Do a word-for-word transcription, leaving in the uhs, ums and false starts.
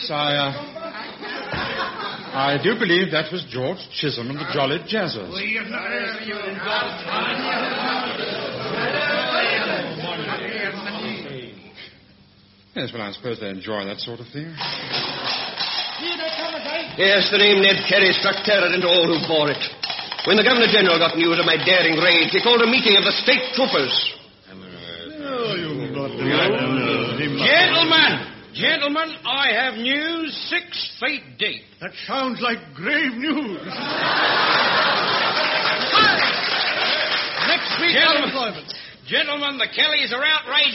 Yes, I, uh... I do believe that was George Chisholm and the Jolly Jazzers. Yes, well, I suppose they enjoy that sort of thing. Yes, the name Ned Carey struck terror into all who bore it. When the Governor-General got news of my daring raid, he called a meeting of the state troopers. Gentlemen! Gentlemen, I have news six feet deep. That sounds like grave news. Next week, gentlemen, gentlemen, the Kellys are outraged.